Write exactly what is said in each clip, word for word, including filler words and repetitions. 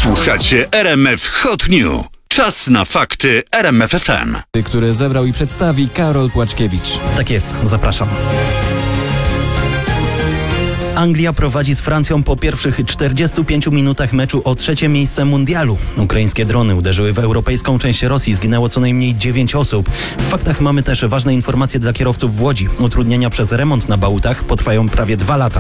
Słuchacie R M F Hot News. Czas na fakty R M F F M. Które zebrał i przedstawi Karol Płaczkiewicz. Tak jest, zapraszam. Anglia prowadzi z Francją po pierwszych czterdziestu pięciu minutach meczu o trzecie miejsce mundialu. Ukraińskie drony uderzyły w europejską część Rosji, zginęło co najmniej dziewięć osób. W faktach mamy też ważne informacje dla kierowców w Łodzi. Utrudnienia przez remont na Bałutach potrwają prawie dwa lata.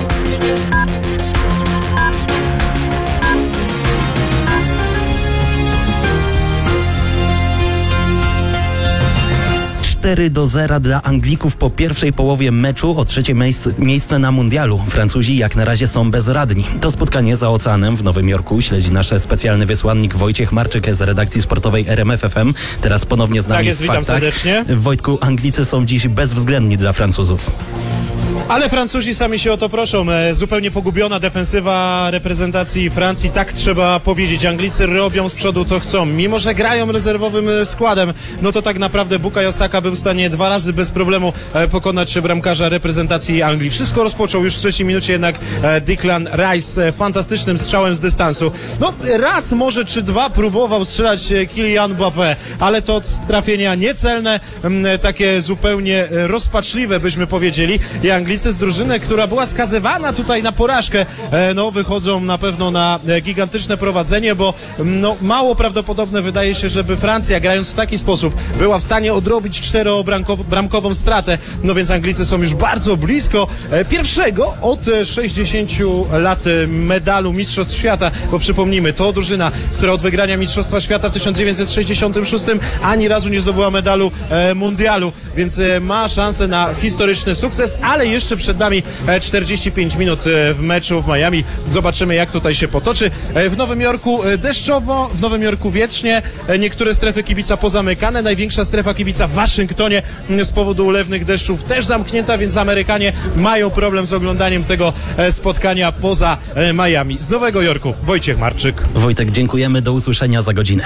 cztery do zera dla Anglików po pierwszej połowie meczu o trzecie miejsce, miejsce na mundialu. Francuzi jak na razie są bezradni. To spotkanie za oceanem w Nowym Jorku śledzi nasz specjalny wysłannik Wojciech Marczyk z redakcji sportowej R M F F M. Teraz ponownie z nami Tak jest, w witam faktach. serdecznie. Wojtku, Anglicy są dziś bezwzględni dla Francuzów. Ale Francuzi sami się o to proszą. E, Zupełnie pogubiona defensywa reprezentacji Francji, tak trzeba powiedzieć. Anglicy robią z przodu co chcą. Mimo że grają rezerwowym składem, no to tak naprawdę Bukayo Saka był w stanie dwa razy bez problemu e, pokonać bramkarza reprezentacji Anglii. Wszystko rozpoczął już w trzeciej minucie jednak e, Declan Rice e, fantastycznym strzałem z dystansu. No raz może czy dwa próbował strzelać e, Kylian Mbappé, ale to trafienia niecelne, m, takie zupełnie e, rozpaczliwe byśmy powiedzieli. I Anglicy z drużyny, która była skazywana tutaj na porażkę, e, no wychodzą na pewno na e, gigantyczne prowadzenie, bo no mało prawdopodobne wydaje się, żeby Francja, grając w taki sposób, była w stanie odrobić czterobramkową stratę. No więc Anglicy są już bardzo blisko e, pierwszego od e, sześćdziesięciu lat e, medalu Mistrzostw Świata, bo przypomnijmy, to drużyna, która od wygrania Mistrzostwa Świata w tysiąc dziewięćset sześćdziesiątym szóstym ani razu nie zdobyła medalu e, mundialu, więc e, ma szansę na historyczny sukces, ale jeszcze przed nami czterdzieści pięć minut w meczu w Miami. Zobaczymy, jak tutaj się potoczy. W Nowym Jorku deszczowo, w Nowym Jorku wietrznie. Niektóre strefy kibica pozamykane. Największa strefa kibica w Waszyngtonie z powodu ulewnych deszczów też zamknięta, więc Amerykanie mają problem z oglądaniem tego spotkania poza Miami. Z Nowego Jorku Wojciech Marczyk. Wojtek, dziękujemy. Do usłyszenia za godzinę.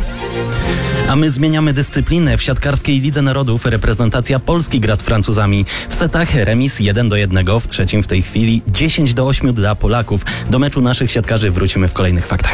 A my zmieniamy dyscyplinę. W siatkarskiej Lidze Narodów reprezentacja Polski gra z Francuzami. W setach remis jeden do jednego, w trzecim w tej chwili dziesięć do ośmiu dla Polaków. Do meczu naszych siatkarzy wrócimy w kolejnych faktach.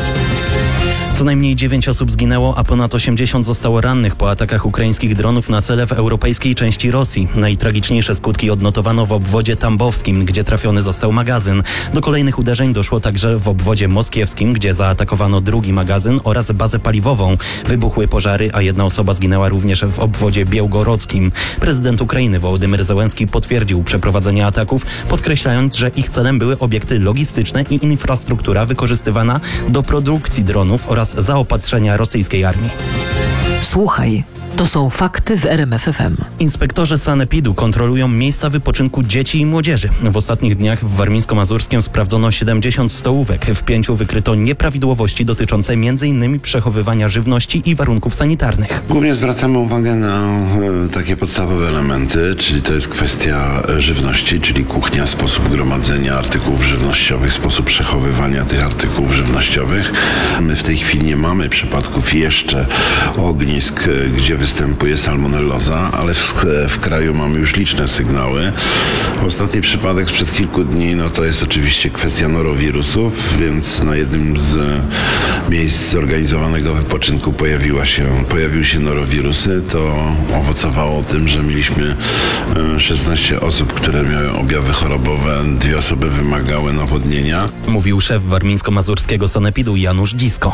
Co najmniej dziewięć osób zginęło, a ponad osiemdziesiąt zostało rannych po atakach ukraińskich dronów na cele w europejskiej części Rosji. Najtragiczniejsze skutki odnotowano w obwodzie tambowskim, gdzie trafiony został magazyn. Do kolejnych uderzeń doszło także w obwodzie moskiewskim, gdzie zaatakowano drugi magazyn oraz bazę paliwową. Wybuchły pożary, a jedna osoba zginęła również w obwodzie białgorodzkim. Prezydent Ukrainy Wołodymyr Zełenski potwierdził przeprowadzenie ataków, podkreślając, że ich celem były obiekty logistyczne i infrastruktura wykorzystywana do produkcji dronów oraz zaopatrzenia rosyjskiej armii. Słuchaj, to są fakty w R M F F M. Inspektorzy sanepidu kontrolują miejsca wypoczynku dzieci i młodzieży. W ostatnich dniach w Warmińsko-Mazurskiem sprawdzono siedemdziesiąt stołówek. W pięciu wykryto nieprawidłowości dotyczące m in przechowywania żywności i warunków sanitarnych. Głównie zwracamy uwagę na e, takie podstawowe elementy, czyli to jest kwestia żywności, czyli kuchnia, sposób gromadzenia artykułów żywnościowych, sposób przechowywania tych artykułów żywnościowych. My w tej chwili nie mamy przypadków jeszcze ognisk, gdzie występuje salmonelloza, ale w, w kraju mamy już liczne sygnały. Ostatni przypadek sprzed kilku dni, no to jest oczywiście kwestia norowirusów, więc na jednym z miejsc zorganizowanego wypoczynku pojawiła się, pojawiły się norowirusy. To owocowało tym, że mieliśmy szesnaście osób, które miały objawy chorobowe, dwie osoby wymagały nawodnienia. Mówił szef warmińsko-mazurskiego sanepidu Janusz Dzisko.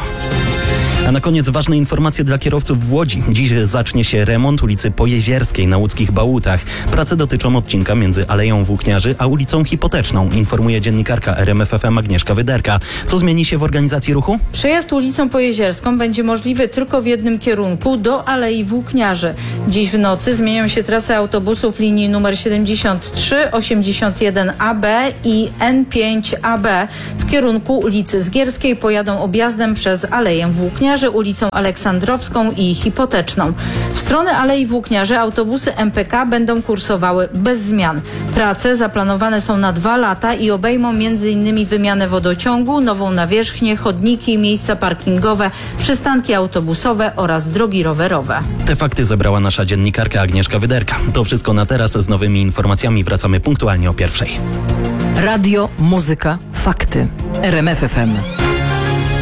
A na koniec ważne informacje dla kierowców w Łodzi. Dziś zacznie się remont ulicy Pojezierskiej na łódzkich Bałutach. Prace dotyczą odcinka między Aleją Włókniarzy a ulicą Hipoteczną, informuje dziennikarka R M F F M Agnieszka Wyderka. Co zmieni się w organizacji ruchu? Przejazd ulicą Pojezierską będzie możliwy tylko w jednym kierunku, do Alei Włókniarzy. Dziś w nocy zmienią się trasy autobusów linii numer siedemdziesiąt trzy, osiemdziesiąt jeden A B i N pięć A B. W kierunku ulicy Zgierskiej pojadą objazdem przez Aleję Włókniarzy, ulicą Aleksandrowską i Hipoteczną. W stronę Alei Włókniarzy autobusy M P K będą kursowały bez zmian. Prace zaplanowane są na dwa lata i obejmą między innymi wymianę wodociągu, nową nawierzchnię, chodniki, miejsca parkingowe, przystanki autobusowe oraz drogi rowerowe. Te fakty zebrała nasza dziennikarka Agnieszka Wyderka. To wszystko na teraz. Z nowymi informacjami wracamy punktualnie o pierwszej. Radio, muzyka, fakty. R M F F M.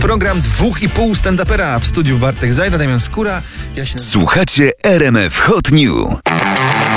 Program dwóch i pół stand-upera w studiu Bartek Zajda, Damian Skóra. Ja się... Słuchacie R M F Hot News.